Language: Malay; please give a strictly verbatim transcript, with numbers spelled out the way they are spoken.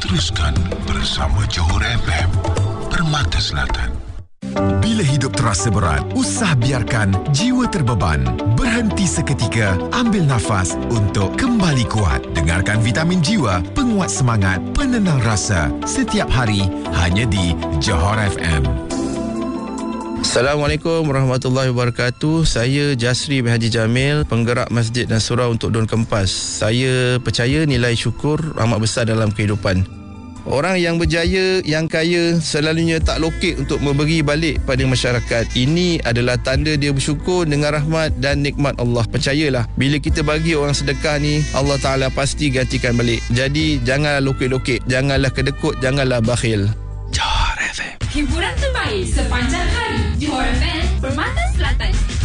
Teruskan bersama Johor F M, Permata Selatan. Bila hidup terasa berat, usah biarkan jiwa terbeban. Berhenti seketika, ambil nafas untuk kembali kuat. Dengarkan Vitamin Jiwa, penguat semangat, penenang rasa. Setiap hari, hanya di Johor F M. Assalamualaikum warahmatullahi wabarakatuh. Saya Jasri bin Haji Jamil, penggerak Masjid dan Surau untuk Daun Kempas. Saya percaya nilai syukur amat besar dalam kehidupan. Orang yang berjaya, yang kaya, selalunya tak lokek untuk memberi balik pada masyarakat. Ini adalah tanda dia bersyukur dengan rahmat dan nikmat Allah. Percayalah, bila kita bagi orang sedekah ni, Allah Ta'ala pasti gantikan balik. Jadi, janganlah lokek-lokek, janganlah kedekut, janganlah bakhil. Johor F M. Hiburan terbaik sepanjang hari. Johor F M, Permata Selatan.